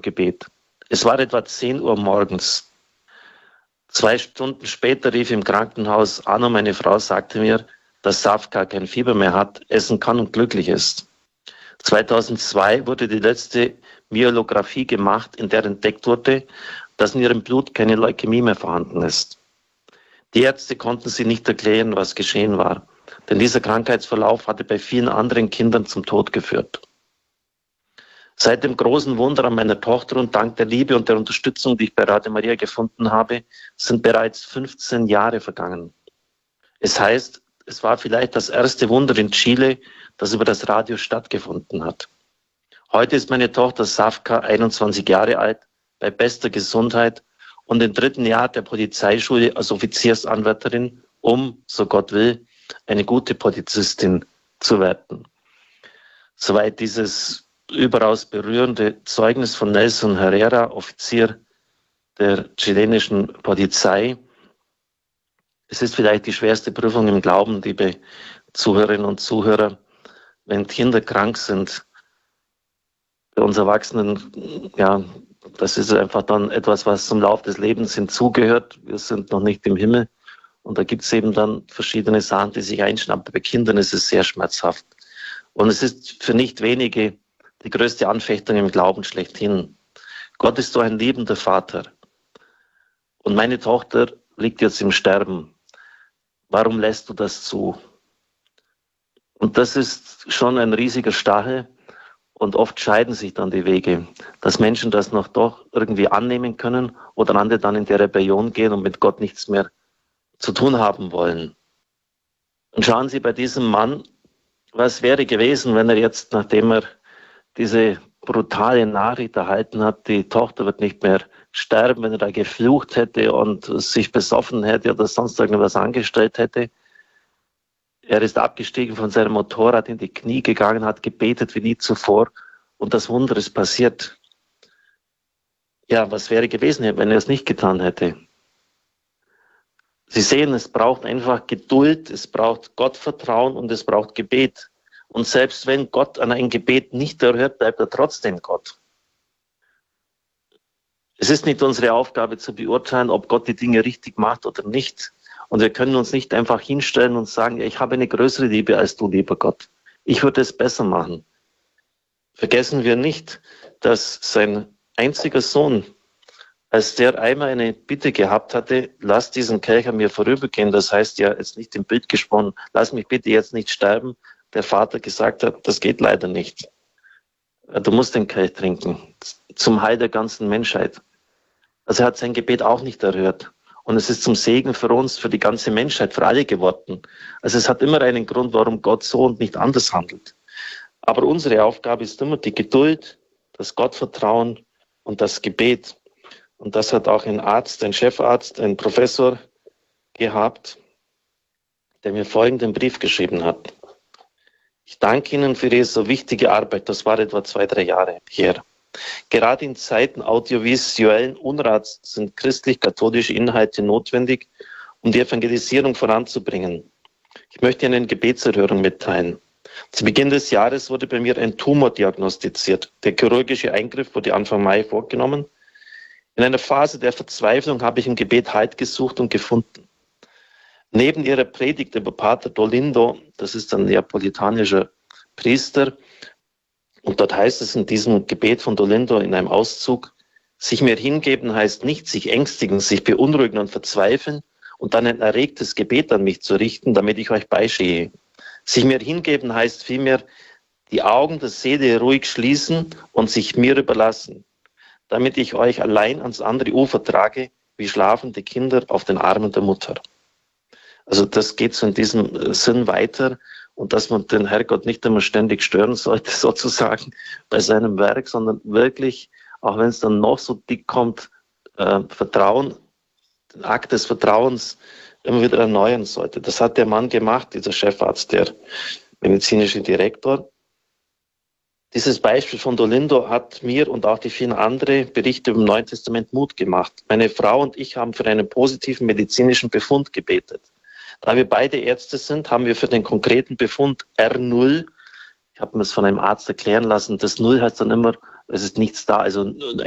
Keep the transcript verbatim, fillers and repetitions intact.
Gebet. Es war etwa zehn Uhr morgens. Zwei Stunden später rief im Krankenhaus an und meine Frau sagte mir, dass Safka kein Fieber mehr hat, essen kann und glücklich ist. zweitausendzwei wurde die letzte Myelographie gemacht, in der entdeckt wurde, dass in ihrem Blut keine Leukämie mehr vorhanden ist. Die Ärzte konnten sie nicht erklären, was geschehen war, denn dieser Krankheitsverlauf hatte bei vielen anderen Kindern zum Tod geführt. Seit dem großen Wunder an meiner Tochter und dank der Liebe und der Unterstützung, die ich bei Radio Maria gefunden habe, sind bereits fünfzehn Jahre vergangen. Es heißt, es war vielleicht das erste Wunder in Chile, das über das Radio stattgefunden hat. Heute ist meine Tochter Safka einundzwanzig Jahre alt, bei bester Gesundheit und im dritten Jahr der Polizeischule als Offiziersanwärterin, um, so Gott will, eine gute Polizistin zu werden. Soweit dieses überaus berührende Zeugnis von Nelson Herrera, Offizier der chilenischen Polizei. Es ist vielleicht die schwerste Prüfung im Glauben, liebe Zuhörerinnen und Zuhörer, wenn Kinder krank sind. Bei uns Erwachsenen, ja, das ist einfach dann etwas, was zum Lauf des Lebens hinzugehört. Wir sind noch nicht im Himmel. Und da gibt es eben dann verschiedene Sachen, die sich einschnappen. Bei Kindern ist es sehr schmerzhaft. Und es ist für nicht wenige die größte Anfechtung im Glauben schlechthin. Gott ist so ein liebender Vater. Und meine Tochter liegt jetzt im Sterben. Warum lässt du das zu? Und das ist schon ein riesiger Stachel. Und oft scheiden sich dann die Wege, dass Menschen das noch doch irgendwie annehmen können oder andere dann in die Rebellion gehen und mit Gott nichts mehr zu tun haben wollen. Und schauen Sie bei diesem Mann, was wäre gewesen, wenn er jetzt, nachdem er diese brutale Nachricht erhalten hat, die Tochter wird nicht mehr sterben, wenn er da geflucht hätte und sich besoffen hätte oder sonst irgendwas angestellt hätte. Er ist abgestiegen von seinem Motorrad, in die Knie gegangen, hat gebetet wie nie zuvor und das Wunder ist passiert. Ja, was wäre gewesen, wenn er es nicht getan hätte? Sie sehen, es braucht einfach Geduld, es braucht Gottvertrauen und es braucht Gebet. Und selbst wenn Gott an ein Gebet nicht erhört, bleibt er trotzdem Gott. Es ist nicht unsere Aufgabe zu beurteilen, ob Gott die Dinge richtig macht oder nicht. Und wir können uns nicht einfach hinstellen und sagen, ich habe eine größere Liebe als du, lieber Gott. Ich würde es besser machen. Vergessen wir nicht, dass sein einziger Sohn, als der einmal eine Bitte gehabt hatte, lass diesen Kelch an mir vorübergehen, das heißt ja jetzt nicht im Bild gesprochen, lass mich bitte jetzt nicht sterben, der Vater gesagt hat, das geht leider nicht. Du musst den Kelch trinken, zum Heil der ganzen Menschheit. Also er hat sein Gebet auch nicht erhört. Und es ist zum Segen für uns, für die ganze Menschheit, für alle geworden. Also es hat immer einen Grund, warum Gott so und nicht anders handelt. Aber unsere Aufgabe ist immer die Geduld, das Gottvertrauen und das Gebet. Und das hat auch ein Arzt, ein Chefarzt, ein Professor gehabt, der mir folgenden Brief geschrieben hat. Ich danke Ihnen für Ihre so wichtige Arbeit. Das war etwa zwei, drei Jahre her. Gerade in Zeiten audiovisuellen Unrats sind christlich-katholische Inhalte notwendig, um die Evangelisierung voranzubringen. Ich möchte Ihnen eine Gebetserhörung mitteilen. Zu Beginn des Jahres wurde bei mir ein Tumor diagnostiziert. Der chirurgische Eingriff wurde Anfang Mai vorgenommen. In einer Phase der Verzweiflung habe ich im Gebet Halt gesucht und gefunden. Neben ihrer Predigt über Pater Dolindo, das ist ein neapolitanischer Priester, und dort heißt es in diesem Gebet von Dolindo in einem Auszug, sich mir hingeben heißt nicht sich ängstigen, sich beunruhigen und verzweifeln und dann ein erregtes Gebet an mich zu richten, damit ich euch beistehe. Sich mir hingeben heißt vielmehr die Augen der Seele ruhig schließen und sich mir überlassen, damit ich euch allein ans andere Ufer trage, wie schlafende Kinder auf den Armen der Mutter. Also das geht so in diesem Sinn weiter und dass man den Herrgott nicht immer ständig stören sollte, sozusagen, bei seinem Werk, sondern wirklich, auch wenn es dann noch so dick kommt, äh, Vertrauen, den Akt des Vertrauens immer wieder erneuern sollte. Das hat der Mann gemacht, dieser Chefarzt, der medizinische Direktor. Dieses Beispiel von Dolindo hat mir und auch die vielen anderen Berichte im Neuen Testament Mut gemacht. Meine Frau und ich haben für einen positiven medizinischen Befund gebetet. Da wir beide Ärzte sind, haben wir für den konkreten Befund R null, ich habe mir das von einem Arzt erklären lassen, das Null heißt dann immer, es ist nichts da, also